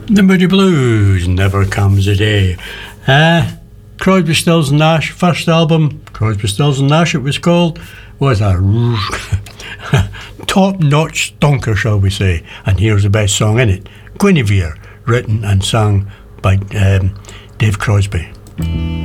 The Moody Blues, Never Comes a Day. Crosby, Stills and Nash, first album, Crosby, Stills and Nash it was called, was a top-notch stonker, shall we say. And here's the best song in it, Guinevere, written and sung by Dave Crosby.